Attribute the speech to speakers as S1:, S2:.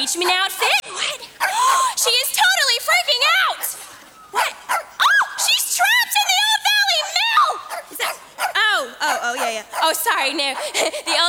S1: Preachman outfit? What? She is totally freaking out! What? Oh, she's trapped in the Old Valley Mill! Is that... Oh, yeah. Oh, sorry, no. The